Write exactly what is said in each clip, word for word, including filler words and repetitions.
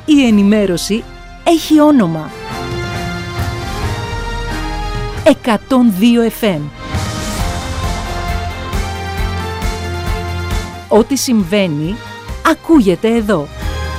Η ενημέρωση έχει όνομα. εκατόν δύο εφ εμ. Ό,τι συμβαίνει, ακούγεται εδώ.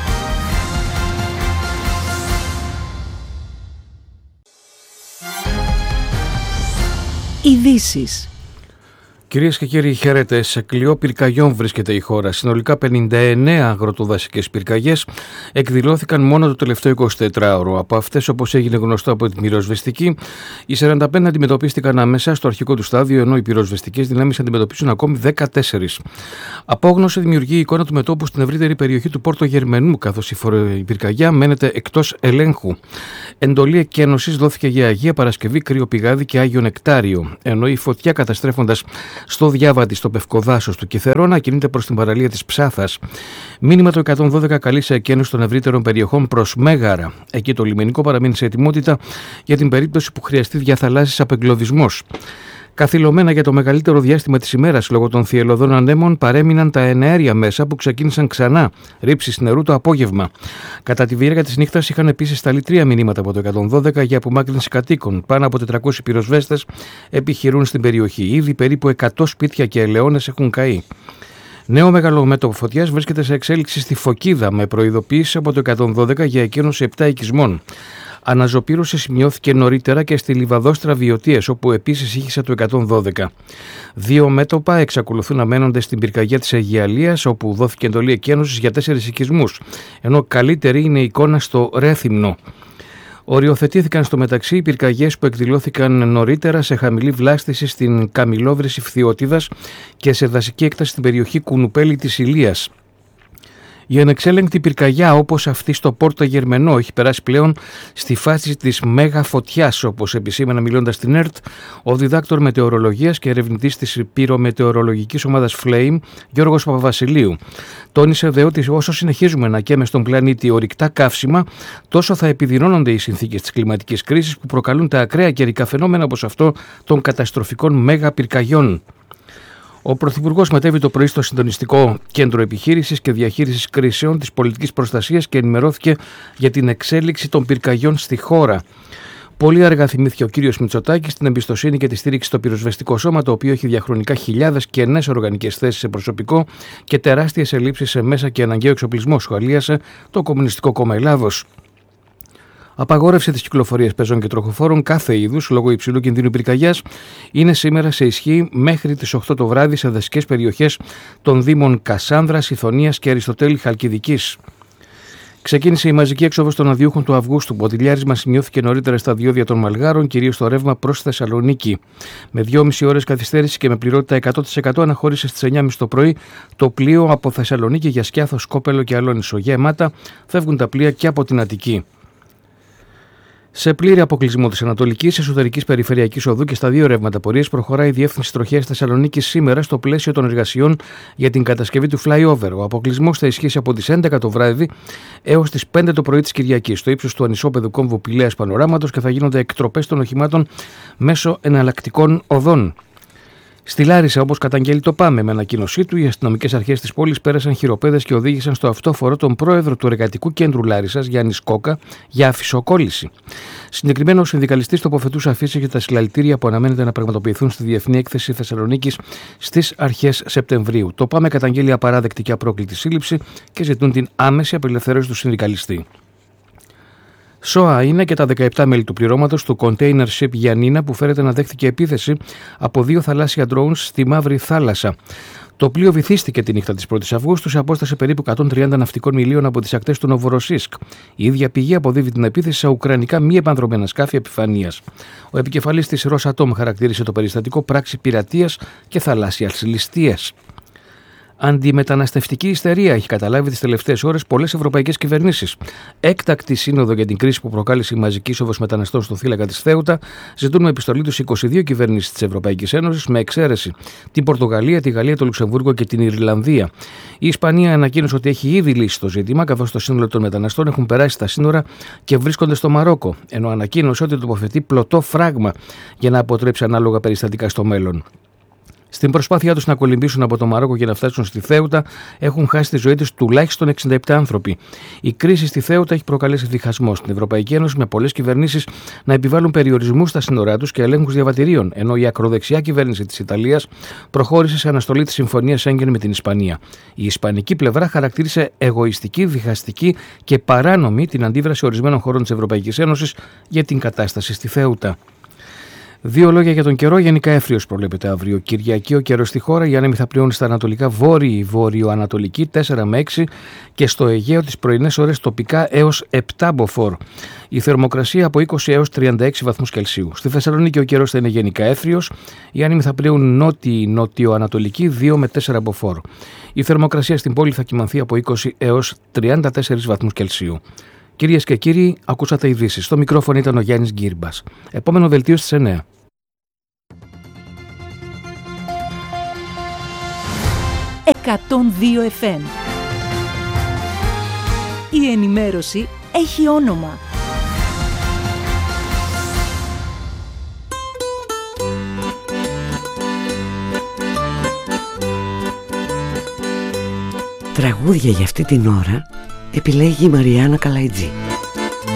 Ειδήσεις. Κυρίες και κύριοι, χαίρετε. Σε κλειό πυρκαγιών βρίσκεται η χώρα. Συνολικά πενήντα εννέα αγροτοδασικές πυρκαγιές εκδηλώθηκαν μόνο το τελευταίο εικοσιτετράωρο. Από αυτές, όπως έγινε γνωστό από την πυροσβεστική, οι σαράντα πέντε αντιμετωπίστηκαν άμεσα στο αρχικό του στάδιο, ενώ οι πυροσβεστικές δυνάμεις αντιμετωπίζουν ακόμη δεκατέσσερα. Απόγνωση δημιουργεί η εικόνα του μετώπου στην ευρύτερη περιοχή του Πόρτο Γερμενού, καθώς η πυρκαγιά μένεται εκτός ελέγχου. Εντολή εκκένωσης δόθηκε για Αγία Παρασκευή, Κρύο Πηγάδι και Άγιο Νεκτάριο, ενώ η φωτιά, καταστρέφοντας στο Διάβατη, στο Πευκοδάσος του Κιθερώνα, κινείται προς την παραλία της Ψάθας. Μήνυμα το εκατόν δώδεκα καλεί σε εκκαίνωση των ευρύτερων περιοχών προς Μέγαρα. Εκεί το λιμενικό παραμείνει σε ετοιμότητα για την περίπτωση που χρειαστεί διαθαλάσσης απεγκλωβισμός. Καθυλωμένα για το μεγαλύτερο διάστημα της ημέρας λόγω των θυελλωδών ανέμων παρέμειναν τα εναέρια μέσα που ξεκίνησαν ξανά ρήψεις νερού το απόγευμα. Κατά τη διάρκεια της νύχτας είχαν επίσης σταλεί τρία μηνύματα από το εκατόν δώδεκα για απομάκρυνση κατοίκων. Πάνω από τετρακόσιοι πυροσβέστες επιχειρούν στην περιοχή. Ήδη περίπου εκατό σπίτια και ελαιώνες έχουν καεί. Νέο μεγάλο μέτωπο φωτιάς βρίσκεται σε εξέλιξη στη Φωκίδα με προειδοποίηση από το εκατόν δώδεκα για εκκαίνωση επτά οικισμών. Αναζωπήρωση σημειώθηκε νωρίτερα και στη Λιβαδόστρα Βιωτίες, όπου επίσης ήχησε το εκατόν δώδεκα. Δύο μέτωπα εξακολουθούν να μένονται στην πυρκαγιά της Αιγιαλίας, όπου δόθηκε εντολή εκκαίνωσης για τέσσερις οικισμούς, ενώ καλύτερη είναι η εικόνα στο Ρέθυμνο. Οριοθετήθηκαν στο μεταξύ οι πυρκαγιές που εκδηλώθηκαν νωρίτερα σε χαμηλή βλάστηση στην Καμιλόβρηση Φθιώτιδας και σε δασική έκταση στην περιοχή Κουνουπέλη της Ηλίας. Η ανεξέλεγκτη πυρκαγιά όπως αυτή στο Πόρτο Γερμενό έχει περάσει πλέον στη φάση της μέγα φωτιάς, όπως επισήμανα μιλώντας στην ΕΡΤ ο διδάκτορ μετεωρολογίας και ερευνητής της πυρομετεωρολογικής ομάδας Flame, Γιώργος Παπαβασιλείου. Τόνισε δε ότι όσο συνεχίζουμε να καίμε στον πλανήτη ορυκτά καύσιμα, τόσο θα επιδεινώνονται οι συνθήκες της κλιματικής κρίσης που προκαλούν τα ακραία καιρικά φαινόμενα όπως αυτό των καταστροφικών μέγα πυρκαγιών. Ο Πρωθυπουργός μετέβη το πρωί στο Συντονιστικό Κέντρο Επιχείρησης και Διαχείρισης Κρίσεων της Πολιτικής Προστασίας και ενημερώθηκε για την εξέλιξη των πυρκαγιών στη χώρα. Πολύ αργά θυμήθηκε ο κύριος Μητσοτάκης την εμπιστοσύνη και τη στήριξη στο πυροσβεστικό σώμα, το οποίο έχει διαχρονικά χιλιάδες κενές οργανικές θέσεις σε προσωπικό και τεράστιες ελλείψεις σε μέσα και αναγκαίο εξοπλισμό, σχολίασε το Κομμουνιστικό Κόμμα Ελλάδος. Απαγόρευση της κυκλοφορίας πεζών και τροχοφόρων κάθε είδους λόγω υψηλού κινδύνου πυρκαγιάς είναι σήμερα σε ισχύ μέχρι τις οκτώ το βράδυ σε δασικές περιοχές των Δήμων Κασάνδρας, Ιθωνίας και Αριστοτέλη Χαλκιδικής. Ξεκίνησε η μαζική έξοδος των αδειούχων του Αυγούστου. Μποτιλιάρισμα σημειώθηκε νωρίτερα στα διόδια των Μαλγάρων, κυρίως στο ρεύμα προς Θεσσαλονίκη. Με δυόμιση ώρες καθυστέρηση και με πληρότητα εκατό τοις εκατό αναχώρησε στις εννιά και μισή το πρωί το πλοίο από Θεσσαλονίκη για Σκιάθο, Σκόπελο και Αλόνισο. Γεμάτα φεύγουν τα πλοία και από την Αττική. Σε πλήρη αποκλεισμό της Ανατολικής Εσωτερικής Περιφερειακής Οδού και στα δύο ρεύματα πορείας προχωράει η Διεύθυνση Τροχέας Θεσσαλονίκης σήμερα στο πλαίσιο των εργασιών για την κατασκευή του flyover. Ο αποκλεισμός θα ισχύσει από τις έντεκα το βράδυ έως τις πέντε το πρωί της Κυριακής, στο ύψος του ανισόπεδου κόμβου Πηλαίας Πανοράματος, και θα γίνονται εκτροπές των οχημάτων μέσω εναλλακτικών οδών. Στη Λάρισα, όπως καταγγέλει το ΠΑΜΕ με ανακοίνωσή του, οι αστυνομικές αρχές της πόλης πέρασαν χειροπέδες και οδήγησαν στο αυτόφορο τον πρόεδρο του Εργατικού Κέντρου Λάρισσας, Γιάννη Σκόκα, για αφισοκόλληση. Συγκεκριμένα, ο συνδικαλιστής τοποθετούσε αφήσεις για τα συλλαλητήρια που αναμένεται να πραγματοποιηθούν στη Διεθνή Έκθεση Θεσσαλονίκης στις αρχές Σεπτεμβρίου. Το ΠΑΜΕ καταγγέλει απαράδεκτη και απρόκλητη σύλληψη και ζητούν την άμεση απελευθέρωση του συνδικαλιστή. ΣΟΑ είναι και τα δεκαεπτά μέλη του πληρώματος του container ship Γιαννίνα που φέρεται να δέχτηκε επίθεση από δύο θαλάσσια drones στη Μαύρη Θάλασσα. Το πλοίο βυθίστηκε τη νύχτα της πρώτης Αυγούστου σε απόσταση περίπου εκατόν τριάντα ναυτικών μιλίων από τις ακτές του Νοβοροσίσκ. Η ίδια πηγή αποδίδει την επίθεση σε ουκρανικά μη επανδρομένα σκάφη επιφανείας. Ο επικεφαλής της Ροσατόμ χαρακτήρισε το περιστατικό πράξη πειρατείας και θαλάσσιας ληστείας. Αντιμεταναστευτική ιστερία έχει καταλάβει τις τελευταίες ώρες πολλές ευρωπαϊκές κυβερνήσεις. Έκτακτη σύνοδο για την κρίση που προκάλεσε η μαζική είσοδος μεταναστών στο θύλακα της Θέουτα ζητούν με επιστολή τους είκοσι δύο κυβερνήσεις της Ευρωπαϊκής Ένωσης, με εξαίρεση την Πορτογαλία, τη Γαλλία, το Λουξεμβούργο και την Ιρλανδία. Η Ισπανία ανακοίνωσε ότι έχει ήδη λύσει το ζήτημα, καθώς το σύνολο των μεταναστών έχουν περάσει τα σύνορα και βρίσκονται στο Μαρόκο, ενώ ανακοίνωσε ότι τοποθετεί πλωτό φράγμα για να αποτρέψει ανάλογα περιστατικά στο μέλλον. Στην προσπάθειά τους να κολυμπήσουν από το Μαρόκο και να φτάσουν στη Θέουτα, έχουν χάσει τη ζωή τους τουλάχιστον εξήντα επτά άνθρωποι. Η κρίση στη Θέουτα έχει προκαλέσει διχασμό στην Ευρωπαϊκή Ένωση, με πολλές κυβερνήσεις να επιβάλλουν περιορισμούς στα σύνορά τους και ελέγχους διαβατηρίων, ενώ η ακροδεξιά κυβέρνηση της Ιταλίας προχώρησε σε αναστολή της συμφωνίας Σέγγεν με την Ισπανία. Η ισπανική πλευρά χαρακτήρισε εγωιστική, διχαστική και παράνομη την αντίδραση ορισμένων χωρών της Ευρωπαϊκής Ένωσης για την κατάσταση στη Θέουτα. Δύο λόγια για τον καιρό. Γενικά εύριος προβλέπεται αύριο. Κυριακή ο καιρός στη χώρα. Οι άνεμοι θα πλέουν στα ανατολικά βόρειοι, βόρειο-ανατολική τέσσερα με έξι και στο Αιγαίο τις πρωινές ώρες τοπικά έως επτά μποφόρ. Η θερμοκρασία από είκοσι έως τριάντα έξι βαθμούς Κελσίου. Στη Θεσσαλονίκη ο καιρός θα είναι γενικά εύριος. Οι άνεμοι θα πλέουν νότιο-νότιο-ανατολική δύο με τέσσερα μποφόρ. Η θερμοκρασία στην πόλη θα κυμανθεί από είκοσι έως τριάντα τέσσερα βαθμούς Κελσίου. Κυρίες και κύριοι, ακούσατε ειδήσεις. Στο μικρόφωνο ήταν ο Γιάννης Γκύρμπας. Επόμενο δελτίο στις εννέα. εκατόν δύο εφ εμ. Η ενημέρωση έχει όνομα. Τραγούδια για αυτή την ώρα επιλέγει η Μαριάννα Καλαϊτζή.